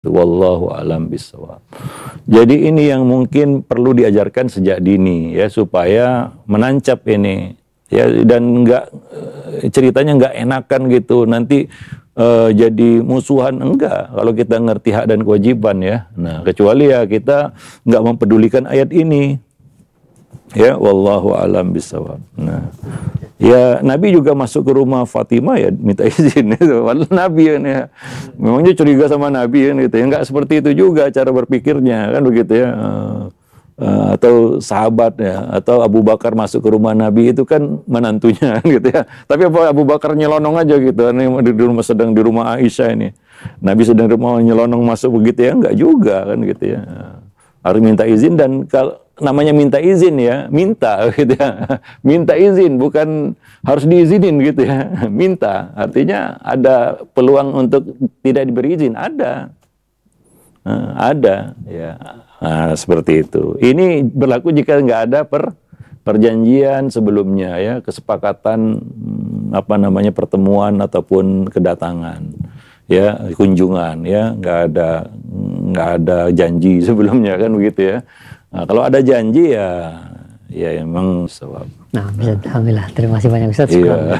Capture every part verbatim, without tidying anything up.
Wallahu a'lam bishawab. Jadi ini yang mungkin perlu diajarkan sejak dini ya, supaya menancap ini ya, dan enggak ceritanya enggak enakan gitu nanti uh, jadi musuhan, enggak. Kalau kita ngerti hak dan kewajiban ya. Nah, kecuali ya kita enggak mempedulikan ayat ini. Ya, wallahu a'lam bishawab. Nah, ya Nabi juga masuk ke rumah Fatimah ya minta izin itu. Nabi kan ya. Memangnya curiga sama Nabi kan gitu. Ya enggak seperti itu juga cara berpikirnya kan begitu ya. Uh, uh, atau sahabat ya, atau Abu Bakar masuk ke rumah Nabi itu kan menantunya gitu ya. Tapi apa Abu Bakar nyelonong aja gitu. Ini di rumah sedang di rumah Aisyah ini. Nabi sedang di rumah nyelonong masuk begitu ya, enggak juga kan gitu ya. Harus minta izin, dan kalau namanya minta izin ya, minta gitu ya. Minta izin, bukan harus diizinin gitu ya. Minta, artinya ada peluang untuk tidak diberi izin, ada. Nah, ada ya. Nah, seperti itu. Ini berlaku jika nggak ada per, perjanjian sebelumnya ya, kesepakatan apa namanya pertemuan ataupun kedatangan ya, kunjungan ya, nggak ada nggak ada janji sebelumnya kan begitu ya. Nah, kalau ada janji ya, ya emang sewab. Nah, bisa, alhamdulillah. Terima kasih banyak Ustaz Iya.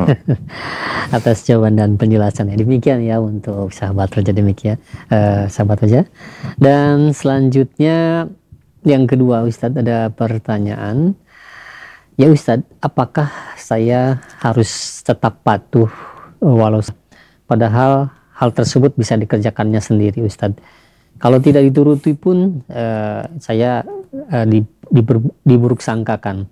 atas jawaban dan penjelasannya. Demikian ya untuk sahabat Roja, demikian uh, sahabat Roja. Dan selanjutnya yang kedua Ustaz, ada pertanyaan. Ya Ustaz, apakah saya harus tetap patuh walau padahal hal tersebut bisa dikerjakannya sendiri Ustaz? Kalau tidak dituruti pun uh, saya uh, di, diber, diburuk sangkakan.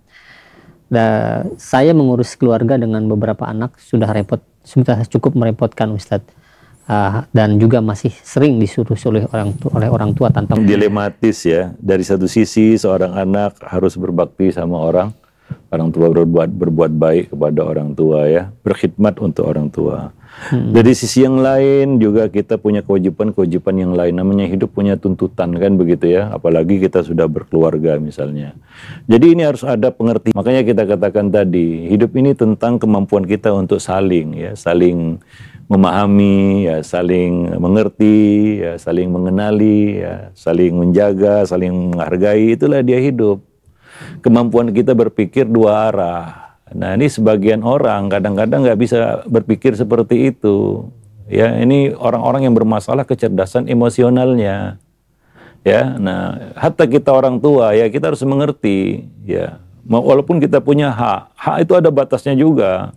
Dan saya mengurus keluarga dengan beberapa anak sudah repot, sudah cukup merepotkan Ustadz. Uh, dan juga masih sering disuruh oleh orang tua, oleh orang tua tanpa. Dilematis ya. Dari satu sisi seorang anak harus berbakti sama orang, orang tua berbuat berbuat baik kepada orang tua ya, berkhidmat untuk orang tua. Hmm. Dari sisi yang lain juga kita punya kewajiban-kewajiban yang lain. Namanya hidup punya tuntutan kan begitu ya. Apalagi kita sudah berkeluarga misalnya. Jadi ini harus ada pengertian. Makanya kita katakan tadi, hidup ini tentang kemampuan kita untuk saling ya, saling memahami ya, saling mengerti ya, saling mengenali ya, saling menjaga, saling menghargai. Itulah dia hidup. Kemampuan kita berpikir dua arah. Nah, ini sebagian orang kadang-kadang nggak bisa berpikir seperti itu. Ya, ini orang-orang yang bermasalah kecerdasan emosionalnya. Ya, nah, hatta kita orang tua ya kita harus mengerti. Ya, walaupun kita punya hak, hak itu ada batasnya juga.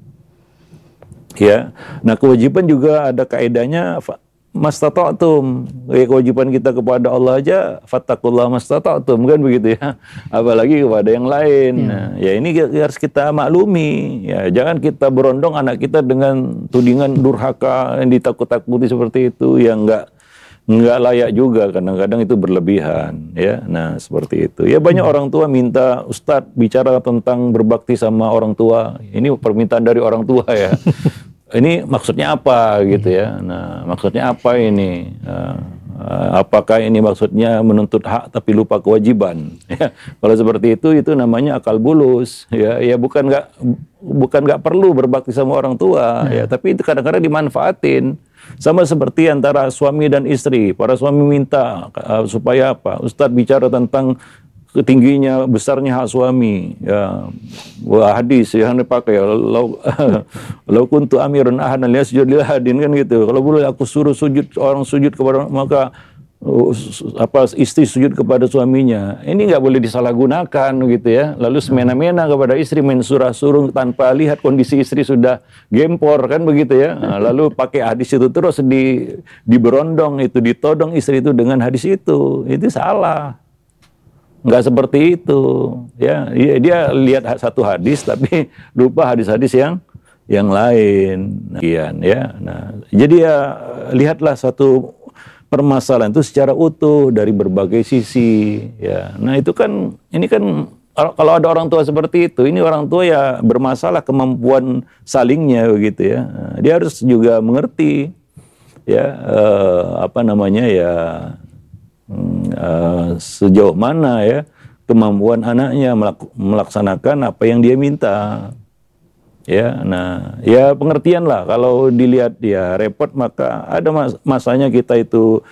Ya, nah kewajiban juga ada kaidahnya. Mastata'tum, ya, kewajiban kita kepada Allah aja fattaqullaha mastata'tum kan begitu ya, apalagi kepada yang lain. Ya. Nah, ya ini harus kita maklumi ya, jangan kita berondong anak kita dengan tudingan durhaka yang ditakut-takuti seperti itu yang enggak enggak layak juga, kadang-kadang itu berlebihan ya. Nah, seperti itu. Ya banyak hmm. orang tua minta Ustadz bicara tentang berbakti sama orang tua. Ini permintaan dari orang tua ya. Ini maksudnya apa gitu ya? Nah, maksudnya apa ini? Uh, uh, apakah ini maksudnya menuntut hak tapi lupa kewajiban? Ya, kalau seperti itu, itu namanya akal bulus. Ya, ya bukan nggak bukan nggak perlu berbakti sama orang tua. Hmm. Ya, tapi itu kadang-kadang dimanfaatin. Sama seperti antara suami dan istri. Para suami minta uh, supaya apa? Ustadz bicara tentang ketingginya besarnya hak suami ya, wah hadis yang dipakai lau lau kuntu amirun ahadan liyasjud lil hadin kan gitu. Kalau boleh aku suruh sujud orang sujud kepada, maka uh, apa istri sujud kepada suaminya. Ini nggak boleh disalahgunakan gitu ya. Lalu semena-mena kepada istri, main surah surung tanpa lihat kondisi istri sudah gempor kan begitu ya. Nah, lalu pakai hadis itu terus di diberondong itu, ditodong istri itu dengan hadis itu. Itu salah. Nggak seperti itu ya, dia, dia lihat satu hadis tapi lupa hadis-hadis yang yang lain. Nah, ya, nah jadi ya lihatlah satu permasalahan itu secara utuh dari berbagai sisi ya. Nah itu kan, ini kan kalau ada orang tua seperti itu, ini orang tua ya bermasalah kemampuan salingnya begitu ya. Nah, dia harus juga mengerti ya eh, apa namanya ya. Uh, sejauh mana ya kemampuan anaknya melaksanakan apa yang dia minta ya. Nah ya pengertian lah, kalau dilihat ya repot maka ada mas masanya kita itu